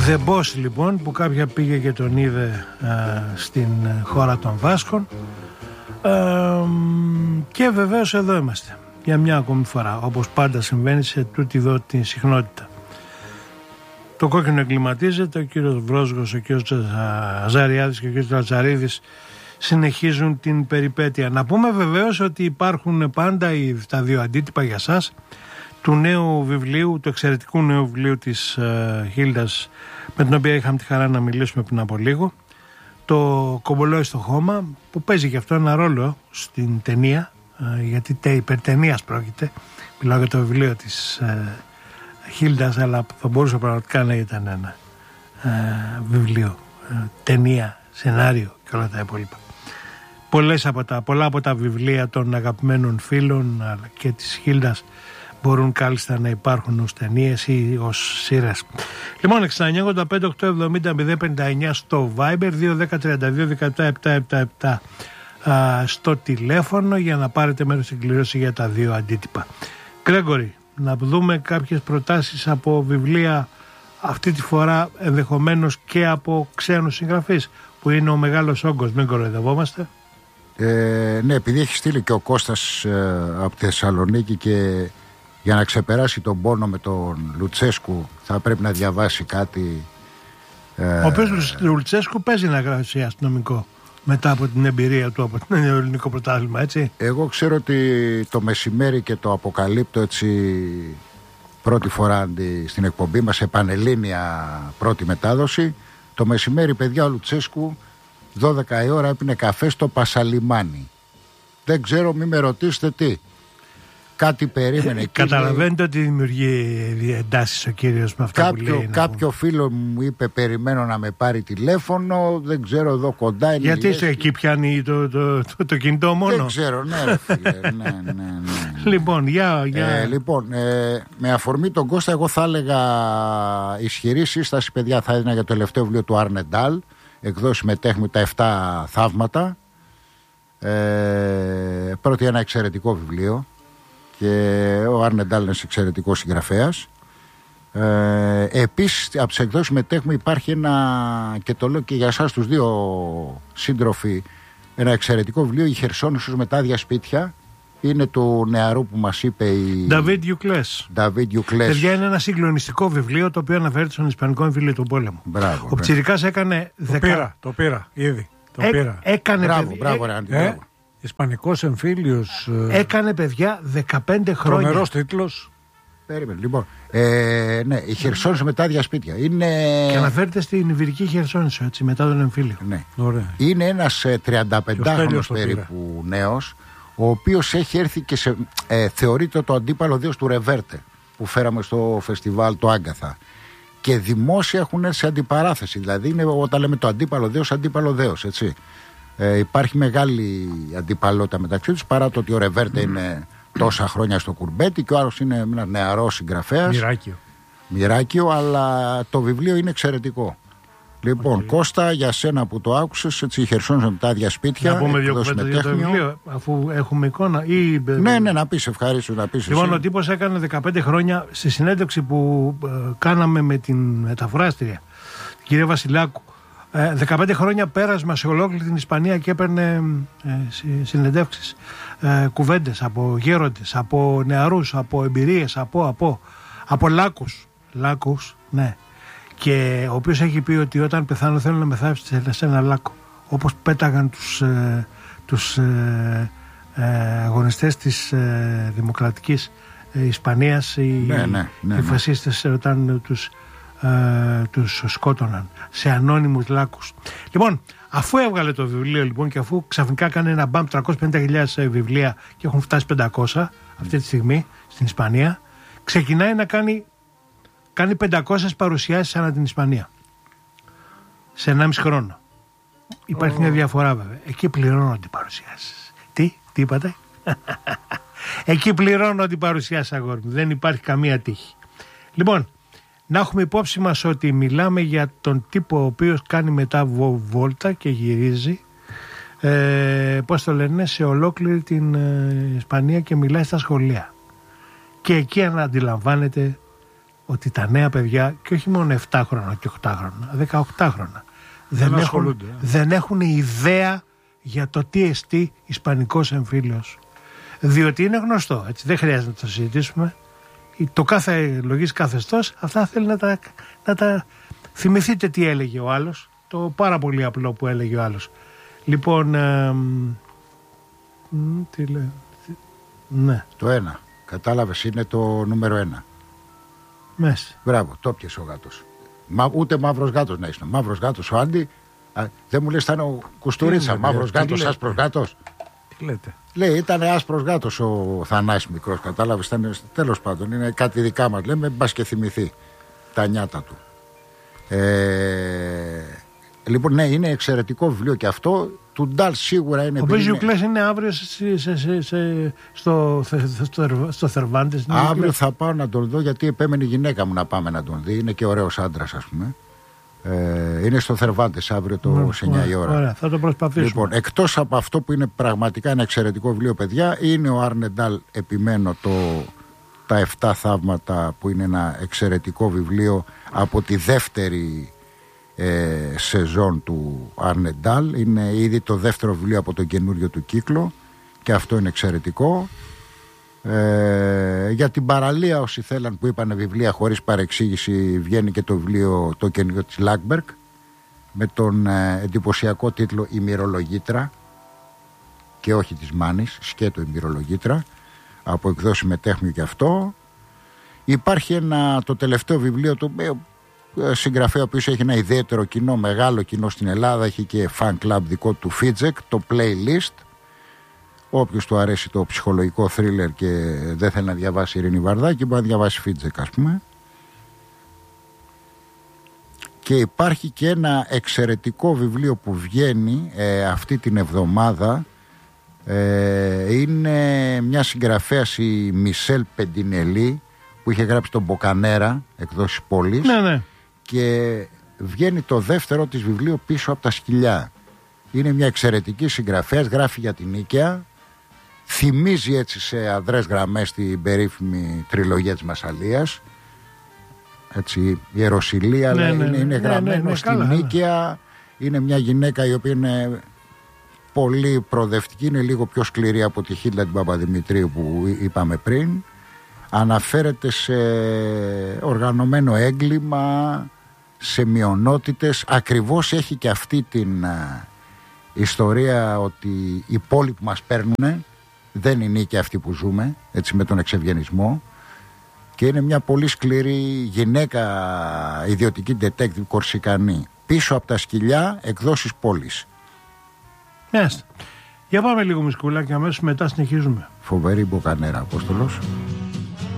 The Boss λοιπόν, που κάποια πήγε και τον είδε στην χώρα των Βάσκων, και βεβαίως εδώ είμαστε για μια ακόμη φορά, όπως πάντα συμβαίνει σε τούτη εδώ την συχνότητα. Το κόκκινο εγκληματίζεται, ο κύριος Βρόσγος, ο κύριος Αζαριάδης και ο κύριος Λατσαρίδης συνεχίζουν την περιπέτεια. Να πούμε βεβαίως ότι υπάρχουν πάντα τα δύο αντίτυπα για σας του νέου βιβλίου, του εξαιρετικού νέου βιβλίου της Χίλντας, με την οποία είχαμε τη χαρά να μιλήσουμε πριν από λίγο, το Κομπολόι στο χώμα, που παίζει και αυτό ένα ρόλο στην ταινία, γιατί περί ταινίας πρόκειται. Μιλάω για το βιβλίο της Χίλντας, αλλά θα μπορούσε πραγματικά να ήταν ένα βιβλίο, ταινία, σενάριο και όλα τα υπόλοιπα. Πολλά από τα βιβλία των αγαπημένων φίλων αλλά και της Χίλντας μπορούν κάλλιστα να υπάρχουν ως ταινίες ή ως σειρές. Λοιπόν, 6985-870-059 στο Viber, 210-32-17-777 στο τηλέφωνο, για να πάρετε μέρος στην κληρώση για τα δύο αντίτυπα. Γκρέγκορη, να δούμε κάποιες προτάσεις από βιβλία, αυτή τη φορά ενδεχομένως και από ξένους συγγραφείς, που είναι ο μεγάλος όγκος, μην κοροϊδευόμαστε. Ναι, επειδή έχει στείλει και ο Κώστας από τη Θεσσαλονίκη, και για να ξεπεράσει τον πόνο με τον Λουτσέσκου θα πρέπει να διαβάσει κάτι. Ο οποίος Λουτσέσκου παίζει να γράψει αστυνομικό μετά από την εμπειρία του από το ελληνικό πρωτάθλημα, έτσι. Εγώ ξέρω ότι το μεσημέρι, και το αποκαλύπτω έτσι πρώτη φορά στην εκπομπή μας, σε πανελλήνια πρώτη μετάδοση, το μεσημέρι, παιδιά, ο Λουτσέσκου 12 η ώρα έπινε καφέ στο Πασαλιμάνι. Δεν ξέρω, μη με ρωτήσετε τι. Κάτι περίμενε. Καταλαβαίνετε ότι δημιουργεί εντάσεις ο κύριος με αυτά που λέει. Κάποιο φίλο μου είπε, περιμένω να με πάρει τηλέφωνο, δεν ξέρω, εδώ κοντά είναι. Γιατί είσαι εκεί, πιάνει το κινητό μόνο. Δεν ξέρω, ναι ρε φίλε. ναι. Λοιπόν, λοιπόν, με αφορμή τον Κώστα, εγώ θα έλεγα ισχυρή σύσταση, παιδιά, θα έδινα για το τελευταίο βιβλίο του Αρνεντάλ, εκδόσει Μετέχμη, τα 7 θαύματα. Πρώτη, ένα εξαιρετικό βιβλίο, και ο Αρνεντάλ είναι εξαιρετικός συγγραφέας. Επίσης, από τις εκδόσεις Μετέχμη υπάρχει ένα, και το λέω και για εσάς τους δύο σύντροφοι, ένα εξαιρετικό βιβλίο, «Η Χερσόνησος με τα άδεια σπίτια». Είναι του νεαρού που μας είπε η Νταβίδ Ιουκλές. Παιδιά, είναι ένα συγκλονιστικό βιβλίο, το οποίο αναφέρεται στον Ισπανικό εμφύλιο του πόλεμου. Μπράβο, ο Πτσιρικάς έκανε Το πήρα ήδη. Έκανε μπράβο, Ισπανικός εμφύλιος. Έκανε, παιδιά, 15 χρόνια. Τρομερός τίτλος. Περίμενε, λοιπόν. Ναι, η Χερσόνησο μετά άδεια σπίτια. Είναι... Και αναφέρεται στην Ιβηρική Χερσόνησο, έτσι, μετά τον εμφύλιο. Ναι. Ωραία. Είναι ένας 35χρονος περίπου νέος, ο οποίος έχει έρθει και θεωρείται το αντίπαλο δέος του Ρεβέρτε, που φέραμε στο φεστιβάλ το Άγκαθα. Και δημόσια έχουν έρθει σε αντιπαράθεση. Δηλαδή, είναι, όταν λέμε το αντίπαλο δέος, έτσι. Υπάρχει μεγάλη αντιπαλότητα μεταξύ τους, παρά το ότι ο Ρεβέρτε είναι τόσα χρόνια στο κουρμπέτι και ο άλλος είναι ένα νεαρό συγγραφέας. Μοιράκιο, αλλά το βιβλίο είναι εξαιρετικό. Λοιπόν, Κώστα, για σένα που το άκουσες, έτσι, η Χερσόνησο με τα άδεια σπίτια. Να πούμε δύο κουβέντες για το βιβλίο, αφού έχουμε εικόνα. Ναι, να πεις, ευχαρίστω να πεις. Λοιπόν, ο τύπος έκανε 15 χρόνια, στη συνέντευξη που κάναμε με την μεταφράστρια, την κυρία Βασιλάκου, 15 χρόνια πέρασμα σε ολόκληρη την Ισπανία και έπαιρνε συνεντεύξεις, κουβέντες από γέροντες, από νεαρούς, από εμπειρίες, από λάκους, ναι. Και ο οποίος έχει πει ότι όταν πεθάνω θέλω να μεθάψει σε ένα λάκκο, όπως πέταγαν τους αγωνιστές της Δημοκρατικής Ισπανίας οι φασίστες όταν τους σκότωναν σε ανώνυμους λάκκους. Λοιπόν, αφού έβγαλε το βιβλίο, λοιπόν, και αφού ξαφνικά κάνει ένα μπαμ 350.000 βιβλία και έχουν φτάσει 500 αυτή τη στιγμή στην Ισπανία, ξεκινάει να κάνει 500 παρουσιάσεις ανά την Ισπανία σε 1,5 χρόνο. Υπάρχει μια διαφορά, βέβαια. Εκεί πληρώνονται οι παρουσιάσεις. Τι είπατε? Εκεί πληρώνονται οι παρουσιάσεις, αγόρι μου. Δεν υπάρχει καμία τύχη. Λοιπόν, να έχουμε υπόψη μας ότι μιλάμε για τον τύπο ο οποίος κάνει μετά βόλτα και γυρίζει, πώς το λένε, σε ολόκληρη την Ισπανία και μιλάει στα σχολεία. Και εκεί αντιλαμβάνεται ότι τα νέα παιδιά, και όχι μόνο 7 χρόνια και 8 χρόνια, 18 χρόνια, δεν έχουν ιδέα για το τι εστί ισπανικός εμφύλιος. Διότι είναι γνωστό, έτσι, δεν χρειάζεται να το συζητήσουμε. Το κάθε λογής καθεστώς αυτά θέλει να τα θυμηθείτε τι έλεγε ο άλλος, το πάρα πολύ απλό που έλεγε ο άλλος. Λοιπόν, τι λέει, ναι. Το 1, κατάλαβες, είναι το νούμερο 1. Μέσα. Μπράβο, το πιες ο γάτος. Ούτε μαύρος γάτος να είσαι. Μαύρος γάτος ο Άντι. Δεν μου λες ήταν ο Κουστουρίτσα, μαύρος γάτος, άσπρος γάτος. Τι λέτε? Λέει, ήταν άσπρος γάτος ο Θανάσης μικρός, κατάλαβες, τέλος πάντων, είναι κάτι δικά μας, λέμε, μπας και θυμηθεί τα νιάτα του. Λοιπόν, ναι, είναι εξαιρετικό βιβλίο και αυτό, του Ντάλ σίγουρα είναι... Ο Μπεζιουκλές είναι αύριο στο Θερβάντες. Αύριο θα πάω να τον δω, γιατί επέμενε η γυναίκα μου να πάμε να τον δει, είναι και ωραίος άντρας, ας πούμε. Είναι στο Θερβάντες αύριο σε 9 η ώρα. Ωραία, θα το προσπαθήσουμε. Λοιπόν, εκτός από αυτό που είναι πραγματικά ένα εξαιρετικό βιβλίο, παιδιά, είναι ο Άρνε Ντάλ, επιμένω, τα 7 θαύματα, που είναι ένα εξαιρετικό βιβλίο από τη δεύτερη σεζόν του Άρνε Ντάλ. Είναι ήδη το δεύτερο βιβλίο από τον καινούριο του κύκλο και αυτό είναι εξαιρετικό. Για την παραλία, όσοι θέλαν, που είπαν βιβλία χωρίς παρεξήγηση, βγαίνει και το βιβλίο το καινούριο της Λάκμπεργκ με τον εντυπωσιακό τίτλο «Η Μυρολογήτρα», και όχι της Μάνης, σκέτο «Η Μυρολογήτρα», από εκδόση Μετέχμιο και αυτό. Υπάρχει το τελευταίο βιβλίο του συγγραφέα, ο οποίος έχει ένα ιδιαίτερο κοινό, μεγάλο κοινό στην Ελλάδα, έχει και fan club δικό του, Φίτζεκ, το Playlist. Όποιος του αρέσει το ψυχολογικό θρίλερ και δεν θέλει να διαβάσει Ειρήνη Βαρδάκη, μπορεί να διαβάσει Φίτζεκ, ας πούμε. Και υπάρχει και ένα εξαιρετικό βιβλίο που βγαίνει αυτή την εβδομάδα. Είναι μια συγγραφέας, η Μισελ Πεντινελή, που είχε γράψει τον Μποκανέρα, εκδόσεις Πόλης. Ναι. Και βγαίνει το δεύτερο της βιβλίο, Πίσω από τα σκυλιά. Είναι μια εξαιρετική συγγραφέας, γράφει για την Νίκαια. Θυμίζει έτσι σε αδρές γραμμές την περίφημη τριλογία της Μασσαλίας. Έτσι, η Ιεροσυλία, αλλά είναι γραμμένο στην Νίκαια. Είναι μια γυναίκα η οποία είναι πολύ προοδευτική, είναι λίγο πιο σκληρή από τη Χίλτα την Παπαδημητρίου που είπαμε πριν. Αναφέρεται σε οργανωμένο έγκλημα, σε μειονότητες. Ακριβώς έχει και αυτή την ιστορία ότι οι πόλοι που μας παίρνουν δεν είναι και αυτοί που ζούμε, έτσι, με τον εξευγενισμό. Και είναι μια πολύ σκληρή γυναίκα, ιδιωτική detective κορσικανή. Πίσω από τα σκυλιά, εκδόσεις Πόλης. Μάλιστα. Για πάμε λίγο μουσκουλά και αμέσως μετά συνεχίζουμε. Φοβερή Μποκανέρα, Απόστολος.